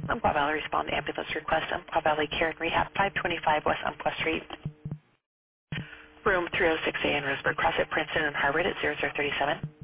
Umpqua Valley respond to ambulance request. Umpqua Valley Care and Rehab, 525 West Umpqua Street. Room 306A in Roseburg, Crossett, Princeton, and Harvard at 0037.